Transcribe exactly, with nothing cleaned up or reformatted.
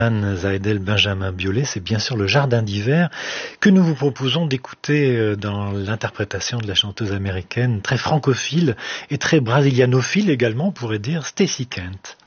Anne Zaedel, Benjamin Biolay, c'est bien sûr le Jardin d'hiver que nous vous proposons d'écouter dans l'interprétation de la chanteuse américaine très francophile et très brasilianophile également, on pourrait dire, Stacey Kent.